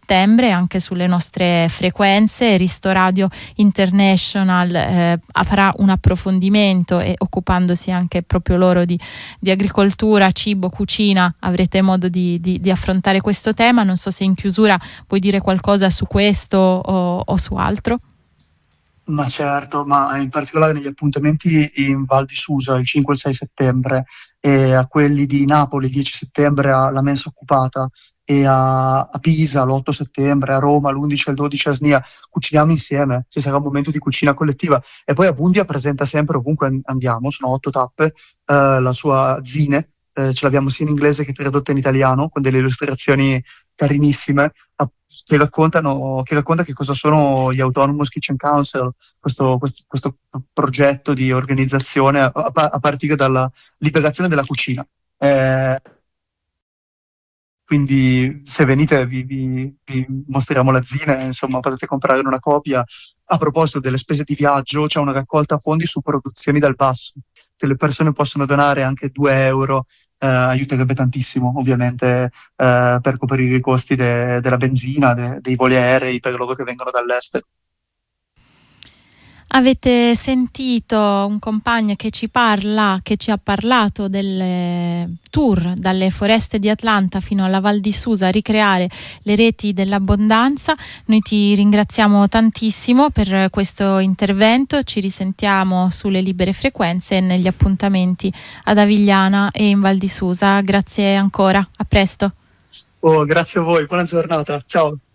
settembre anche sulle nostre frequenze. Risto Radio International farà un approfondimento, e occupandosi anche proprio loro di agricoltura, cibo, cucina, avrete modo di affrontare questo tema. Non so se in chiusura puoi dire qualcosa su questo o su altro. Ma certo, ma in particolare negli appuntamenti in Val di Susa il 5 e il 6 settembre, e a quelli di Napoli il 10 settembre alla Mensa Occupata, e a Pisa l'8 settembre, a Roma l'11 e il 12 a Snia, cuciniamo insieme, ci sarà un momento di cucina collettiva. E poi Abundia presenta sempre, ovunque andiamo, sono 8 tappe, la sua zine, ce l'abbiamo sia in inglese che tradotta in italiano, con delle illustrazioni carinissime, che racconta che cosa sono gli Autonomous Kitchen Council, questo progetto di organizzazione a partire dalla liberazione della cucina. Quindi se venite vi mostriamo la zine, insomma potete comprare una copia. A proposito delle spese di viaggio, c'è una raccolta fondi su Produzioni dal Basso. Se le persone possono donare anche 2 euro, aiuterebbe tantissimo, ovviamente, per coprire i costi della benzina, dei voli aerei per loro che vengono dall'estero. Avete sentito un compagno che ci ha parlato del tour dalle foreste di Atlanta fino alla Val di Susa, a ricreare le reti dell'abbondanza. Noi ti ringraziamo tantissimo per questo intervento, ci risentiamo sulle libere frequenze e negli appuntamenti ad Avigliana e in Val di Susa. Grazie ancora, a presto. Grazie a voi, buona giornata, ciao.